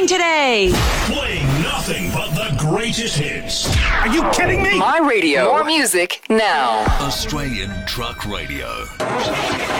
doing today? Playing nothing but the greatest hits. Are you kidding me? My radio. More music now. Australian Truck Radio.